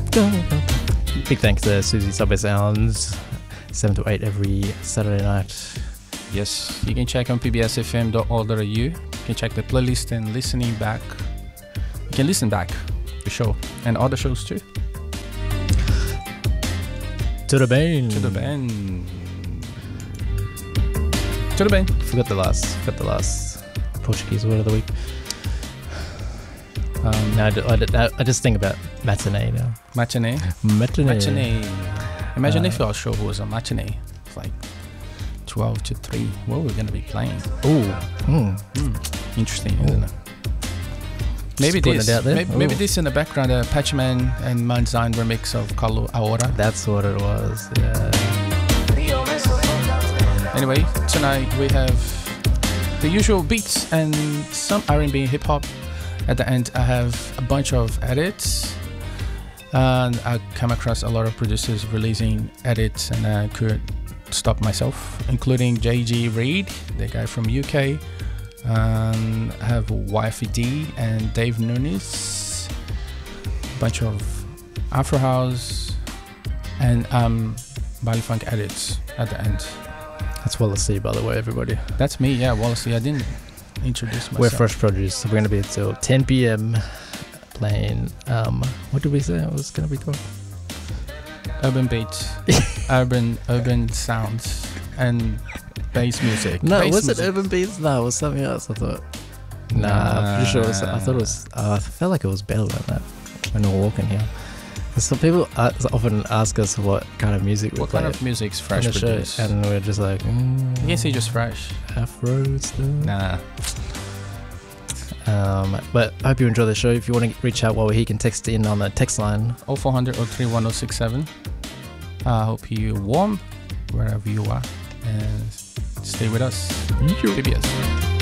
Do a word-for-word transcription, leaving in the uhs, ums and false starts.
Big thanks to Susie Subway Sounds, seven to eight every Saturday night. Yes, you can check on p b s f m dot org dot a u. You can check the playlist and listening back. You can listen back the show and other shows too. To the band. To the band. To the band. Forgot the last. Forgot the last Portuguese word of the week. Um, no, I, d- I, d- I just think about matinee now. Matinee. Matinee. Matinee. Imagine Uh, if our show was a matinee. It's like twelve to three. What we're gonna be playing? Ooh. Mm. Mm. Interesting, Ooh. isn't it? Maybe putting this. it out there. Maybe, maybe Ooh. this in the background. A Patchman and Manzine remix of Calo Ahora. That's what it was. Yeah. Anyway, tonight we have the usual beats and some R and B hip hop. At the end, I have a bunch of edits, and I come across a lot of producers releasing edits, and I could stop myself, including J G Reid, the guy from U K, and I have Y F D and Dave Nunes, a bunch of Afro House, and um, Bali Funk edits at the end. That's Wallace C, by the way, everybody. That's me, yeah, Wallacey. I didn't introduce myself. We're Fresh Produce, so we're going to be until ten p.m. playing, um, what did we say it was going to be called? Urban beats, urban urban sounds, and bass music. No, bass was music. it Urban Beats? No, it was something else, I thought. Nah, I'm pretty sure it was, I thought it was, uh, I felt like it was better than that when we were walking here. Some people uh, often ask us what kind of music we What play kind of music's on fresh the show, produced? and we're just like, mm, You can say just fresh. Afro stuff. Nah. Um, but I hope you enjoy the show. If you want to reach out while we're here, you can text in on the text line. oh four hundred oh three one oh six seven. I hope you're warm wherever you are, and stay with us. P B S.